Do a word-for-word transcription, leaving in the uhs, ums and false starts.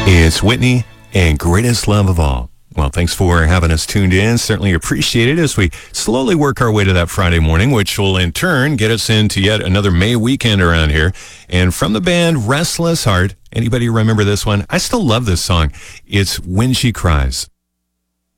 It's Whitney and Greatest Love of All. Well, thanks for having us tuned in. Certainly appreciate it as we slowly work our way to that Friday morning, which will in turn get us into yet another May weekend around here. And from the band Restless Heart, anybody remember this one? I still love this song. It's When She Cries.